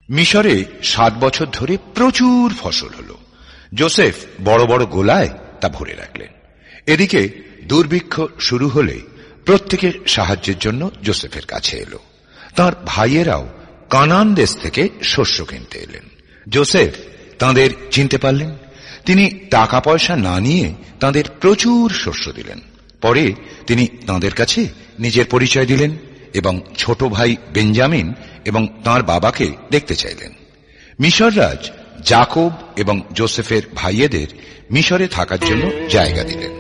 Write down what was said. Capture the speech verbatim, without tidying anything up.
মিশরে সাত বছর ধরে প্রচুর ফসল হল। যোসেফ বড় বড় গোলায় তা ভরে রাখলেন। এদিকে দুর্ভিক্ষ শুরু হলে প্রত্যেকের সাহায্যের জন্য যোসেফের কাছে এলো। তাঁর ভাইয়েরাও কানান দেশ থেকে শস্য কিনতে এলেন। যোসেফ তাঁদের চিনতে পারলেন। তিনি টাকা পয়সা না নিয়ে তাঁদের প্রচুর শস্য দিলেন। পরে তিনি তাঁদের কাছে নিজের পরিচয় দিলেন এবং ছোট ভাই বেঞ্জামিন এবং তাঁর বাবাকে দেখতে চাইলেন। মিশররাজ যাকব এবং যোসেফের ভাইয়েদের মিশরে থাকার জন্য জায়গা দিলেন।